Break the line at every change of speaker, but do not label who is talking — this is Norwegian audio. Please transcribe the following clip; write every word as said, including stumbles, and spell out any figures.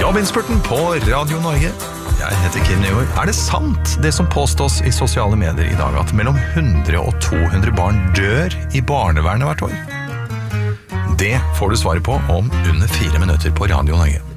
Jobbinnspurten på Radio Norge. Jeg heter Kim Nygaard. Er det sant, det som påstås i sosiale medier i dag, at mellom hundre og to hundre barn dør i barnevernet hvert år? Det får du svaret på om under fire minutter på Radio Norge.